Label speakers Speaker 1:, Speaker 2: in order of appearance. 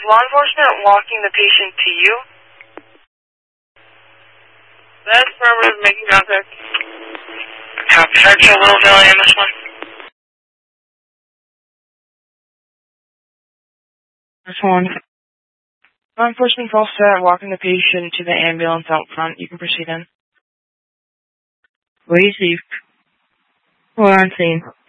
Speaker 1: law enforcement walking the patient to you?
Speaker 2: That's affirmative, making contact.
Speaker 1: Copy. Sergeant Willville, ambulance 1.
Speaker 3: This one. Law enforcement call set, walking the patient to the ambulance out front. You can proceed in.
Speaker 4: What do you see? We're on scene.